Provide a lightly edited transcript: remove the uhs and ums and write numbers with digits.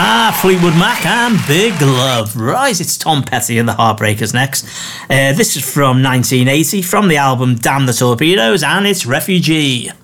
Fleetwood Mac and Big Love. Right, it's Tom Petty and the Heartbreakers next. This is from 1980, from the album Damn the Torpedoes, and it's Refugee.